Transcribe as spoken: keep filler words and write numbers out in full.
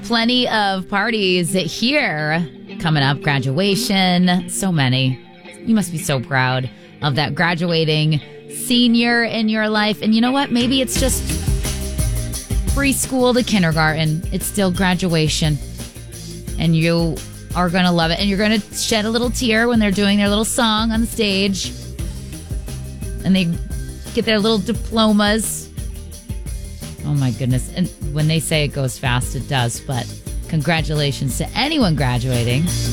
plenty of parties here coming up. Graduation, so many. You must be so proud of that graduating senior in your life. And you know what? Maybe it's just preschool to kindergarten. It's still graduation. And you are going to love it. And you're going to shed a little tear when they're doing their little song on the stage. And they get their little diplomas. Oh, my goodness. And when they say it goes fast, it does. But congratulations to anyone graduating.